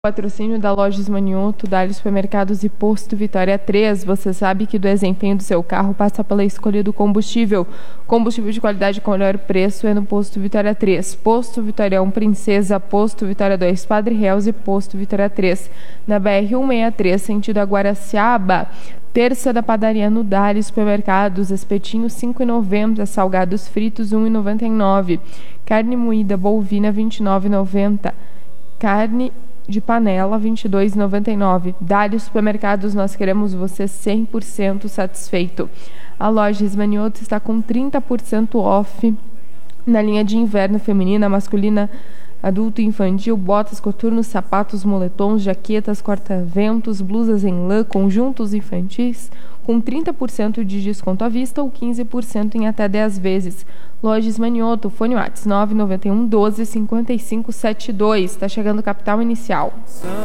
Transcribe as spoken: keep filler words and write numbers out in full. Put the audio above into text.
Patrocínio da Lojas Manioto, Dali Supermercados e Posto Vitória três. Você sabe que o desempenho do seu carro passa pela escolha do combustível. Combustível de qualidade com o melhor preço é no Posto Vitória três. Posto Vitória um Princesa, Posto Vitória dois Padre Reus e Posto Vitória três. Na B R cento e sessenta e três, sentido Aguaraciaba. Terça da padaria no Dali Supermercados, espetinhos cinco reais e noventa centavos, salgados fritos um real e noventa e nove centavos. Carne moída bovina vinte e nove reais e noventa centavos. Carne de panela vinte e dois reais e noventa e nove centavos. Dali Supermercados, nós queremos você cem por cento satisfeito. A loja Manioto está com trinta por cento off na linha de inverno feminina, masculina, adulto e infantil, botas, coturnos, sapatos, moletons, jaquetas, corta-ventos, blusas em lã, conjuntos infantis, com trinta por cento de desconto à vista ou quinze por cento em até dez vezes. Lojas Manioto, fone WhatsApp nove nove um, doze, cinquenta e cinco, setenta e dois. Está chegando o capital inicial.